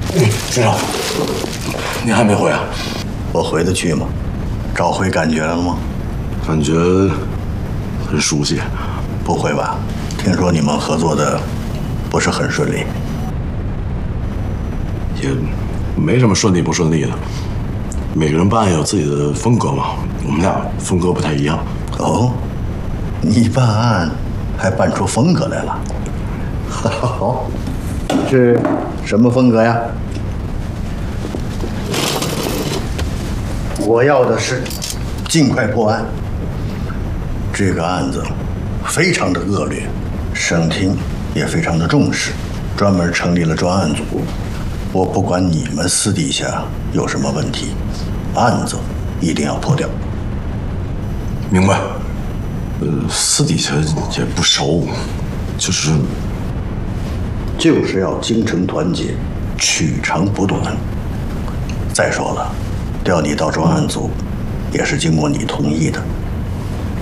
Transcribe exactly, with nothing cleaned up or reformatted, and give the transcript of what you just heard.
局长，您还没回啊？ 我回得去吗？找回感觉了吗？ 感觉很熟悉。 不会吧？听说你们合作的不是很顺利。 也没什么顺利不顺利的，每个人办案有自己的风格嘛，我们俩风格不太一样。 哦，你办案还办出风格来了？好，是什么风格呀？我要的是尽快破案。这个案子非常的恶劣，省厅也非常的重视，专门成立了专案组。我不管你们私底下有什么问题，案子一定要破掉。 明白。呃，私底下也不熟，就是就是要精诚团结，取长补短。再说了，调你到专案组，也是经过你同意的。